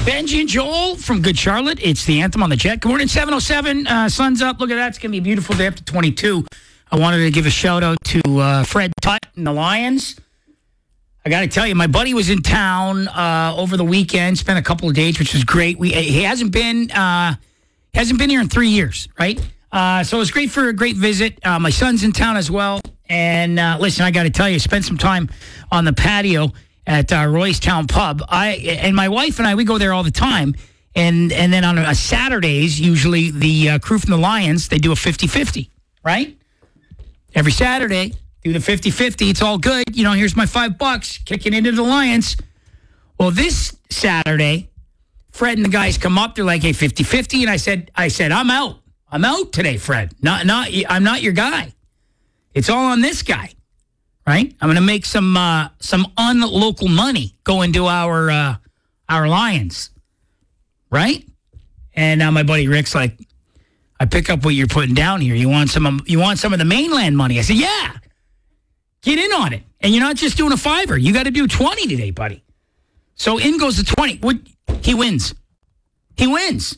Benji and Joel from Good Charlotte. It's the Anthem on the Jet. Good morning, 7:07. Sun's up. Look at that. It's going to be a beautiful day up to 22. I wanted to give a shout out to Fred Tutt and the Lions. I got to tell you, my buddy was in town over the weekend, spent a couple of days, which was great. He hasn't been here in 3 years, right? So it was great for a great visit. My son's in town as well. And listen, I got to tell you, spent some time on the patio at Roy's Town Pub. And my wife and I, we go there all the time. And then on Saturdays, usually the crew from the Lions, they do a 50-50, right? Every Saturday, do the 50-50. It's all good. You know, here's my $5 kicking into the Lions. Well, this Saturday, Fred and the guys come up. They're like, hey, 50-50. And I said, I'm out. I'm out today, Fred. I'm not your guy. It's all on this guy. Right? I'm going to make some unlocal money going to our Lions. Right? And now my buddy Rick's like, I pick up what you're putting down here. You want some of the mainland money? I said, yeah. Get in on it. And you're not just doing a $5. You got to do 20 today, buddy. So in goes the 20. He wins. He wins.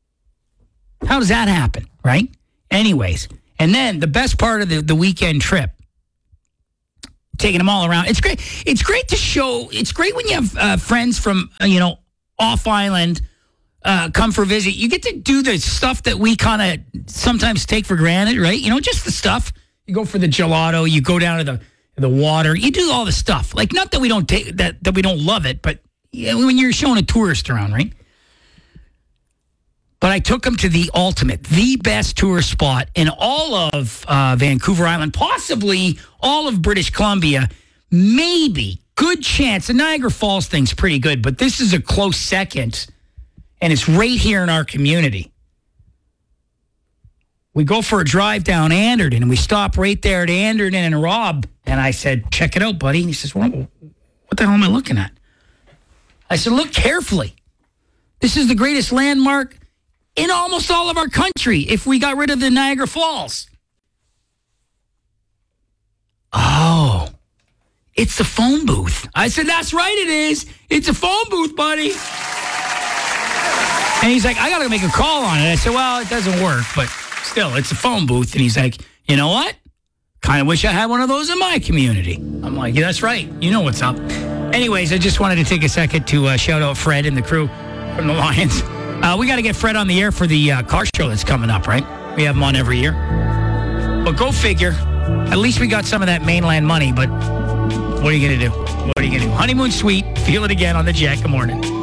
How does that happen? Right? Anyways. And then the best part of the weekend trip, taking them all around. It's great. It's great to show. It's great when you have friends from, off island come for a visit. You get to do the stuff that we kind of sometimes take for granted, right? Just the stuff. You go for the gelato. You go down to the water. You do all the stuff. Like, not that we don't take that we don't love it, but when you're showing a tourist around, right? But I took them to the ultimate, the best tourist spot in all of Vancouver Island, possibly all of British Columbia, maybe. Good chance. The Niagara Falls thing's pretty good, but this is a close second, and it's right here in our community. We go for a drive down Anderton, and we stop right there at Anderton and Rob, and I said, check it out, buddy. And he says, what the hell am I looking at? I said, look carefully. This is the greatest landmark in almost all of our country if we got rid of the Niagara Falls. Oh, it's the phone booth. I said, that's right, it is. It's a phone booth, buddy. And he's like, I got to make a call on it. I said, well, it doesn't work, but still, it's a phone booth. And he's like, you know what? Kind of wish I had one of those in my community. I'm like, yeah, that's right. You know what's up. Anyways, I just wanted to take a second to shout out Fred and the crew from the Lions. We got to get Fred on the air for the car show that's coming up, right? We have him on every year. But go figure. At least we got some of that mainland money, but what are you going to do? What are you going to do? Honeymoon Suite. Feel it again on the Jet. Good morning.